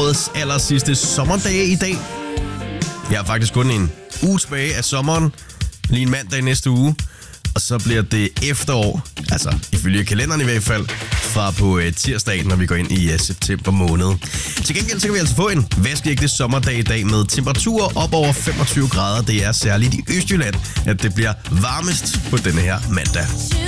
årets aller sidste sommerdage i dag. Jeg har faktisk kun en uge tilbage af sommeren. Lige en mandag næste uge. Og så bliver det efterår, altså ifølge kalenderen i hvert fald, fra på tirsdag, når vi går ind i september måned. Til gengæld så kan vi altså få en vaskeægte sommerdag i dag med temperaturer op over 25 grader. Det er særligt i Østjylland, at det bliver varmest på denne her mandag.